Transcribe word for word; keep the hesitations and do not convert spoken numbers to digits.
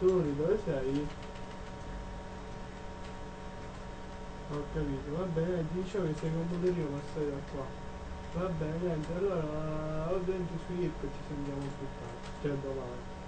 Tony, dove sei? Ho capito, va bene, ti dicevo che sei con motorino passare da qua. Va bene, niente, allora ovviamente su Irco ci sentiamo più tardi, cioè domani.